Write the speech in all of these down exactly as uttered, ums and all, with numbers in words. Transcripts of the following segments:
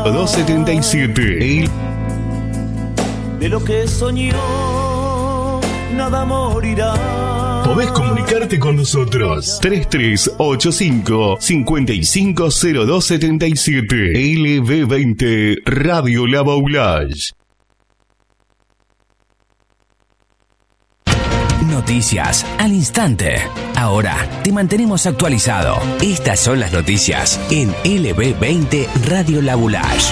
doscientos setenta y siete. El... De lo que soñó, nada morirá. Podés comunicarte con nosotros. tres tres ocho cinco, cinco cinco cero dos siete siete. L B veinte Radio La Baulage. Noticias al instante. Ahora te mantenemos actualizado. Estas son las noticias en L B veinte Radio La Baulage.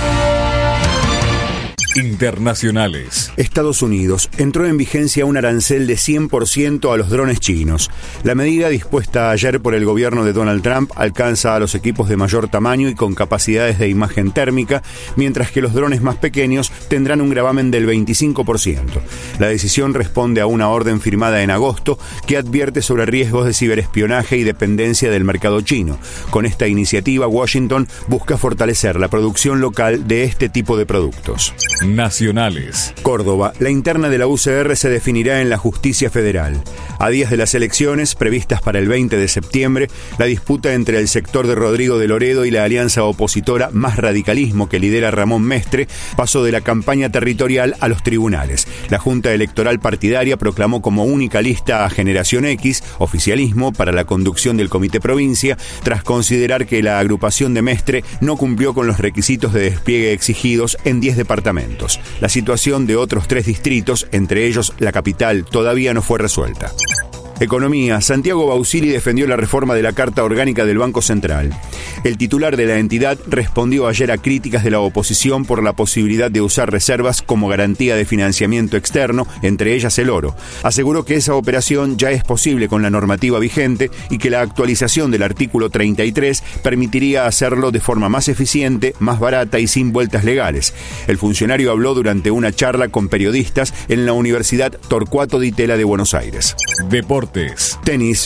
Internacionales. Estados Unidos. Entró en vigencia un arancel de cien por ciento a los drones chinos. La medida dispuesta ayer por el gobierno de Donald Trump alcanza a los equipos de mayor tamaño y con capacidades de imagen térmica, mientras que los drones más pequeños tendrán un gravamen del veinticinco por ciento. La decisión responde a una orden firmada en agosto que advierte sobre riesgos de ciberespionaje y dependencia del mercado chino. Con esta iniciativa, Washington busca fortalecer la producción local de este tipo de productos. Nacionales. Córdoba. La interna de la U C R se definirá en la justicia federal. A días de las elecciones, previstas para el veinte de septiembre, la disputa entre el sector de Rodrigo de Loredo y la alianza opositora Más Radicalismo que lidera Ramón Mestre pasó de la campaña territorial a los tribunales. La Junta Electoral Partidaria proclamó como única lista a Generación X, oficialismo, para la conducción del Comité Provincia, tras considerar que la agrupación de Mestre no cumplió con los requisitos de despliegue exigidos en diez departamentos. La situación de otros tres distritos, entre ellos la capital, todavía no fue resuelta. Economía. Santiago Bausili defendió la reforma de la Carta Orgánica del Banco Central. El titular de la entidad respondió ayer a críticas de la oposición por la posibilidad de usar reservas como garantía de financiamiento externo, entre ellas el oro. Aseguró que esa operación ya es posible con la normativa vigente y que la actualización del artículo treinta y tres permitiría hacerlo de forma más eficiente, más barata y sin vueltas legales. El funcionario habló durante una charla con periodistas en la Universidad Torcuato Di Tella de Buenos Aires. Deportes. Tenis.